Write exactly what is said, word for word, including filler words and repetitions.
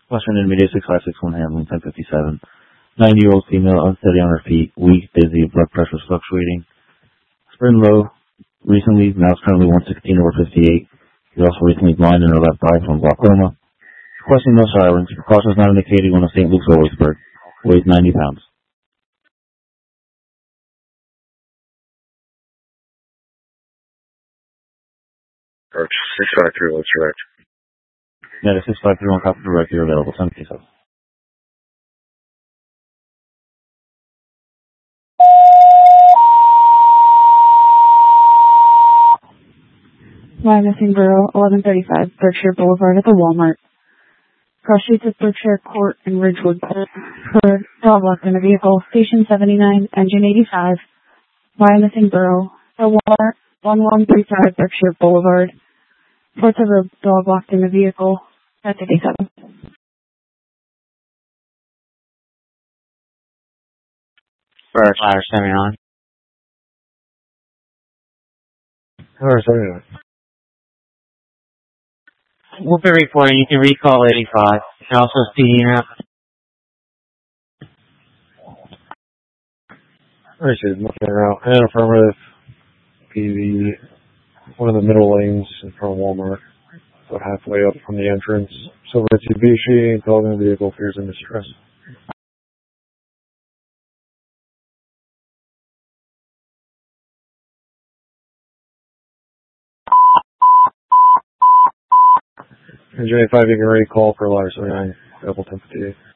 Western Intermediate six five six one Hamlin, ten fifty-seven. ninety-year-old female, unsteady on her feet, weak, dizzy, blood pressure fluctuating. Sprint low, recently, now it's currently one sixteen over fifty-eight. She's also recently blind in her left eye from glaucoma. Requesting no sirens. Precautions not indicated when of Saint Luke's Owensburg. Weighs ninety pounds. Approach six five three, what's direct? Yeah, the six five three one copy direct here available. ten fifty-seven. Why missing Borough, eleven thirty-five, Berkshire Boulevard at the Walmart. Cross streets of Berkshire Court and Ridgewood. For dog locked in a vehicle, station seventy-nine, engine eighty-five. Why missing Borough, the Walmart, one one three five, Berkshire Boulevard. Fourth of the dog locked in the vehicle, at fifty-seven. First, Ladder seventy-nine. Ladder seventy-nine. We'll be reporting. You can recall eighty-five. You can also see here. I see, looking around. And affirmative. P V, one of the middle lanes in front of Walmart. About halfway up from the entrance. Silver Mitsubishi, dog in the vehicle, fears and distress. Engine eighty-five, you can already call for ladder seventy-nine, double ten fifty-eight.